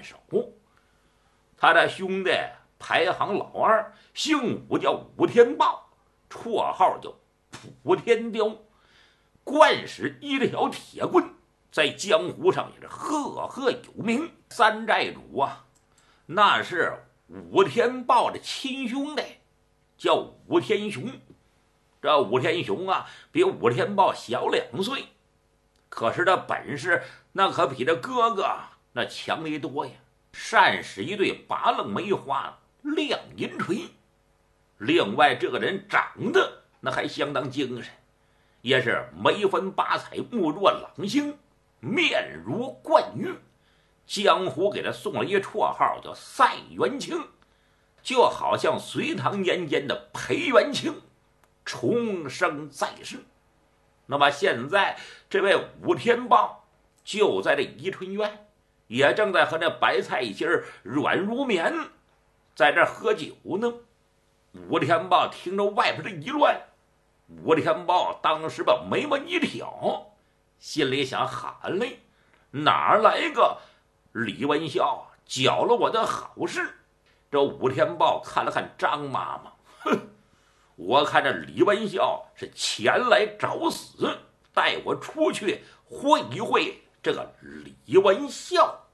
手。他的兄弟排行老二，姓武，叫武天豹，绰号叫普天雕，惯使一条铁棍，在江湖上也是赫赫有名。三寨主啊，那是武天豹的亲兄弟，叫武天雄。这武天雄啊，比武天豹小2岁，可是这本事那可比这哥哥那强得多呀。善使一对拔楞梅花亮银锤。另外这个人长得那还相当精神，也是眉分八彩，目若朗星，面如冠玉。江湖给他送了一个绰号叫赛元清，就好像隋唐年间的裴元清重生在世。那么现在这位武天豹就在这宜春院，也正在和这白菜心软如棉在这喝酒呢。武天豹听着外边的一乱，武天豹当时把眉毛一挑，心里想：喊嘞，哪来个李文孝搅了我的好事？这武天豹看了看张妈妈，哼，我看这李文孝是前来找死，带我出去会一会这个李文孝。